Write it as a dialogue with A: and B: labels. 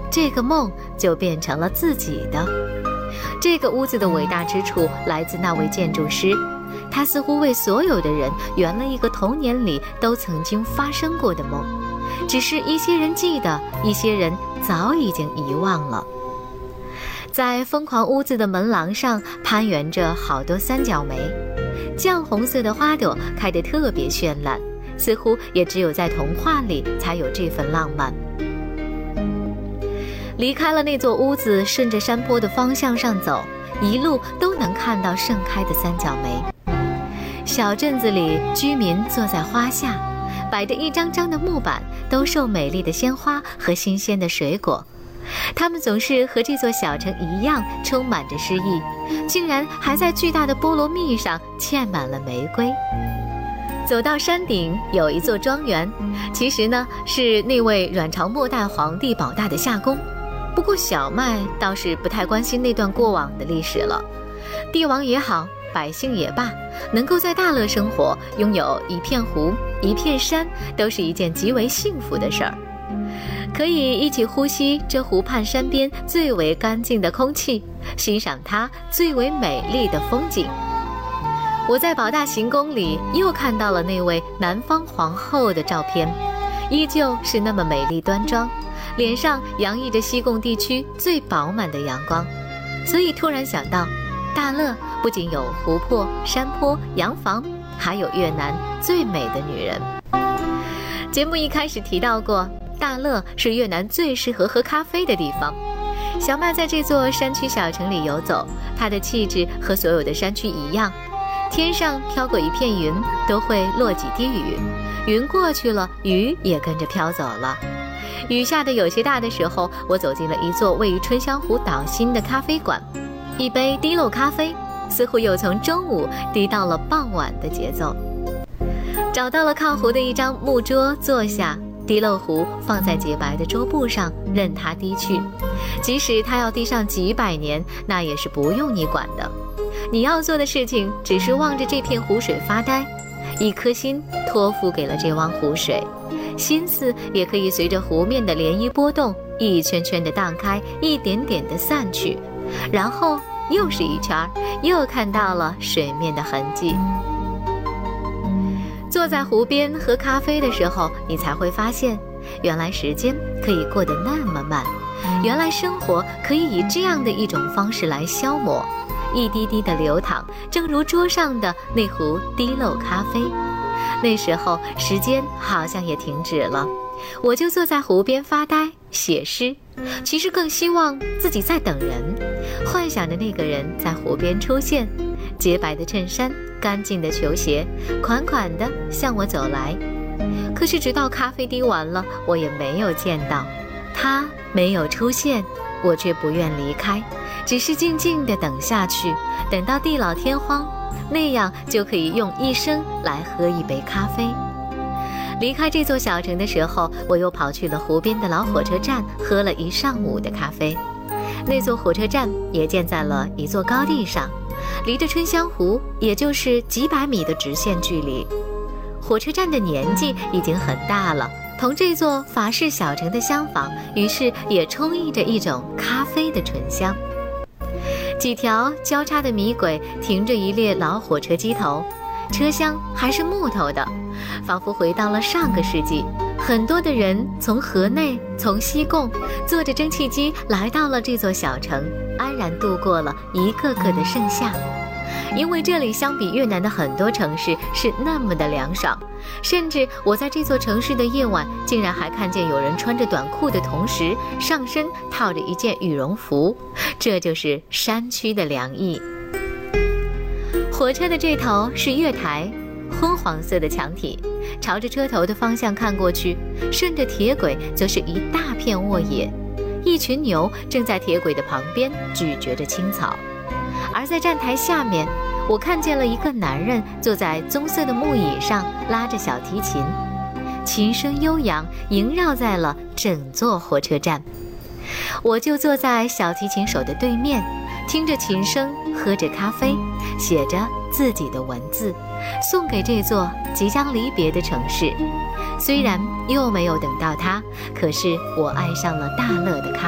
A: 这个梦就变成了自己的。这个屋子的伟大之处来自那位建筑师，他似乎为所有的人圆了一个童年里都曾经发生过的梦，只是一些人记得，一些人早已经遗忘了。在疯狂屋子的门廊上攀援着好多三角梅，绛红色的花朵开得特别绚烂，似乎也只有在童话里才有这份浪漫。离开了那座屋子，顺着山坡的方向上走，一路都能看到盛开的三角梅。小镇子里，居民坐在花下，摆着一张张的木板，兜售美丽的鲜花和新鲜的水果。他们总是和这座小城一样，充满着诗意，竟然还在巨大的菠萝蜜上嵌满了玫瑰。走到山顶，有一座庄园，其实呢是那位阮朝末代皇帝保大的夏宫。不过小麦倒是不太关心那段过往的历史了。帝王也好，百姓也罢，能够在大乐生活，拥有一片湖一片山，都是一件极为幸福的事儿。可以一起呼吸这湖畔山边最为干净的空气，欣赏它最为美丽的风景。我在保大行宫里又看到了那位南方皇后的照片，依旧是那么美丽端庄，脸上洋溢着西贡地区最饱满的阳光。所以突然想到，大乐不仅有湖泊、山坡、洋房，还有越南最美的女人。节目一开始提到过，大乐是越南最适合喝咖啡的地方。小麦在这座山区小城里游走，它的气质和所有的山区一样，天上飘过一片云，都会落几滴雨，云过去了，雨也跟着飘走了。雨下得有些大的时候，我走进了一座位于春香湖岛心的咖啡馆，一杯滴漏咖啡似乎又从中午滴到了傍晚的节奏。找到了靠湖的一张木桌坐下，滴漏壶放在洁白的桌布上，任它滴去。即使它要滴上几百年，那也是不用你管的。你要做的事情只是望着这片湖水发呆，一颗心托付给了这汪湖水，心思也可以随着湖面的涟漪波动，一圈圈的荡开，一点点的散去，然后又是一圈，又看到了水面的痕迹。坐在湖边喝咖啡的时候，你才会发现，原来时间可以过得那么慢，原来生活可以以这样的一种方式来消磨，一滴滴的流淌，正如桌上的那壶滴漏咖啡。那时候时间好像也停止了，我就坐在湖边发呆写诗，其实更希望自己在等人，幻想着那个人在湖边出现，洁白的衬衫，干净的球鞋，款款地向我走来。可是直到咖啡滴完了，我也没有见到他，没有出现，我却不愿离开，只是静静地等下去，等到地老天荒，那样就可以用一生来喝一杯咖啡。离开这座小城的时候，我又跑去了湖边的老火车站，喝了一上午的咖啡。那座火车站也建在了一座高地上，离着春香湖也就是几百米的直线距离。火车站的年纪已经很大了，同这座法式小城的相仿，于是也充溢着一种咖啡的醇香。几条交叉的米轨停着一列老火车机头，车厢还是木头的，仿佛回到了上个世纪。很多的人从河内，从西贡，坐着蒸汽机来到了这座小城，安然度过了一个个的盛夏。因为这里相比越南的很多城市是那么的凉爽，甚至我在这座城市的夜晚，竟然还看见有人穿着短裤的同时，上身套着一件羽绒服，这就是山区的凉意。火车的这头是月台，昏黄色的墙体，朝着车头的方向看过去，顺着铁轨则是一大片沃野，一群牛正在铁轨的旁边咀嚼着青草。而在站台下面，我看见了一个男人坐在棕色的木椅上，拉着小提琴，琴声悠扬，萦绕在了整座火车站。我就坐在小提琴手的对面，听着琴声，喝着咖啡，写着自己的文字，送给这座即将离别的城市。虽然又没有等到他，可是我爱上了大乐的咖啡。